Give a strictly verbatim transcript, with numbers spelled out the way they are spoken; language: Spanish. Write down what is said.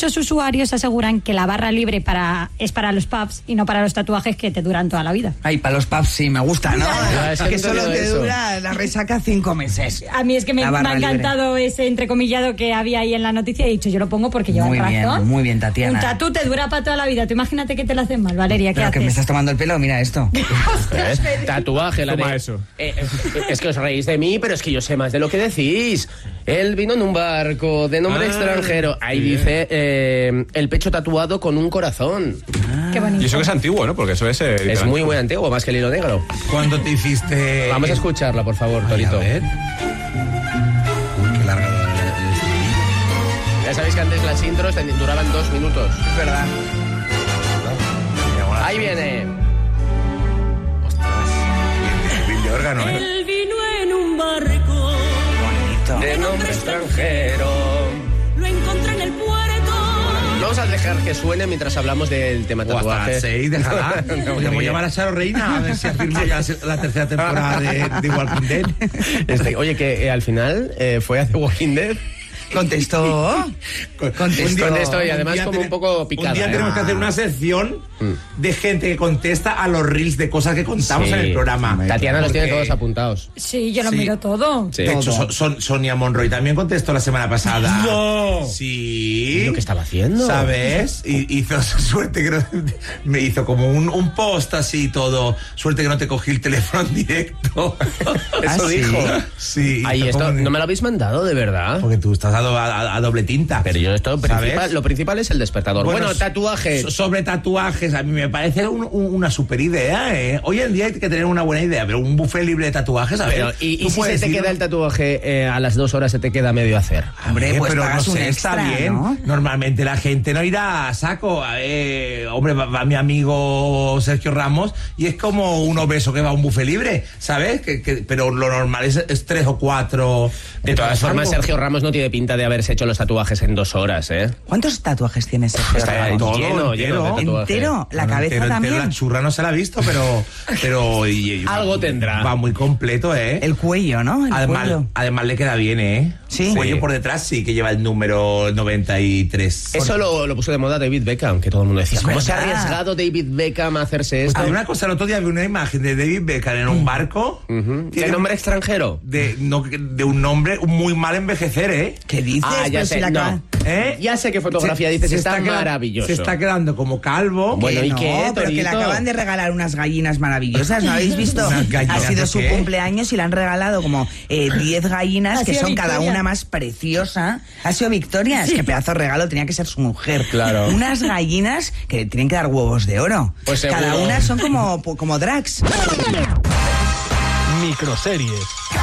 muchos usuarios aseguran que la barra libre para es para los pubs y no para los tatuajes que te duran toda la vida. Ay, para los pubs sí me gusta, ¿no? No, es que que no solo te eso. dura la resaca cinco meses. A mí es que me, me ha encantado libre. Ese entrecomillado que había ahí en la noticia y he dicho, yo lo pongo porque lleva muy razón. Bien, muy bien, Tatiana. Un tatú te dura para toda la vida. Tú imagínate que te lo hacen mal, Valeria, ¿qué Pero haces? que me estás tomando el pelo, mira esto. ¿Eh? Tatuaje, la Toma de... eso. Eh, eh, es que os reís de mí, pero es que yo sé más de lo que decís. Él vino en un barco de nombre Ah, extranjero. Ahí bien. dice eh, el pecho tatuado con un corazón. Qué bonito. Y eso que es antiguo, ¿no? Porque eso es... Eh, Es muy, muy antiguo, más que el hilo negro. ¿Cuándo te hiciste...? Vamos a escucharla, por favor, Ay, Torito. a ver. Uy, qué larga la- la- el estribillo. Ya sabéis que antes las intros ten- duraban dos minutos. Es verdad. Ahí viene. El de órgano, ¿eh? Él vino en un barco, Bonito. De nombre extranjero. lo encontré en el puerto. Vamos a dejar que suene mientras hablamos del tema O hasta tatuaje. las seis, déjala. No, Podemos muy llamar a Charo Reina a ver si afirma ya la tercera temporada de, de Walking Dead. Este, oye, que eh, al final eh, fue a The Walking Dead. Contestó. Contestó. Contestó y Un además día como un ten- poco picada. Un día ¿eh? tenemos que hacer una sección de gente que contesta a los reels de cosas que contamos Sí. en el programa. Tatiana los tiene Porque- todos apuntados. Sí, yo lo Sí. miro todo. Sí. De hecho, Son- Son- Sonia Monroy también contestó la semana pasada. ¡No! Sí. ¿Y lo que estaba haciendo? ¿Sabes? Y hizo suerte que no, me hizo como un, un post así todo. Suerte que no te cogí el teléfono en directo. ¿Ah, Eso sí? dijo. Sí. Ay, hizo esto como- no me lo habéis mandado, de verdad. Porque tú estás a, do- a- a doble tinta. Pero yo esto ¿sabes? principal, lo principal es el despertador. Bueno, so- tatuajes. so- Sobre tatuajes, a mí me parece un- un- una super idea, ¿eh? Hoy en día hay que tener una buena idea, pero un buffet libre de tatuajes, a ver. Pero, ¿y, y tú si se puedes te ir- queda el tatuaje eh, a las dos horas se te queda medio hacer? Hombre, pues pero no pagas un sé, extra, está bien. ¿no? Normalmente la gente no irá a saco. Eh, hombre, va, va mi amigo Sergio Ramos y es como un obeso que va a un buffet libre, ¿sabes? Que, que- pero lo normal es, es tres o cuatro. De todas formas, algo. Sergio Ramos no tiene pinta de haberse hecho los tatuajes en dos horas, ¿eh? ¿Cuántos tatuajes tiene Sergio Está Ramos? todo lleno, lleno entero. de tatuajes. ¿Entero? ¿La Bueno, cabeza entero, también? entero, la churra no se la ha visto, pero... pero y- y- Algo tendrá. Va muy completo, ¿eh? El cuello, ¿no? El Además, cuello. además le queda bien, ¿eh? Sí. El cuello Sí. por detrás sí que lleva el número noventa y tres. Eso lo, lo puso de moda David Beckham, que todo el mundo decía, Es ¿cómo se ha verdad. arriesgado David Beckham a hacerse Pues esto? hay una cosa, el otro día vi una imagen de David Beckham en un barco. Ujú. Tiene ¿De nombre extranjero? De, no, de un nombre muy mal envejecer, ¿eh? ¿Qué dices? Ah, ya Pero sé, si la no. acaba- ¿Eh? Ya sé qué fotografía Se- dices, se está, queda- maravilloso. Se está quedando como calvo. Bueno, Que ¿y no, qué, pero que le Torito? acaban de regalar unas gallinas maravillosas, ¿no habéis visto? ¿Unas gallinas Ha sido de su qué? cumpleaños y le han regalado como eh, diez gallinas Ha que sido son cada Victoria. una más preciosa. Ha sido Victoria, es que pedazo de regalo tenía que ser su mujer. Claro. Unas gallinas que tienen que dar huevos de oro. Pues seguro. Cada una son como, como drags. Microseries.